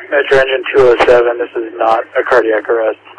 Metro engine 207, this is not a cardiac arrest.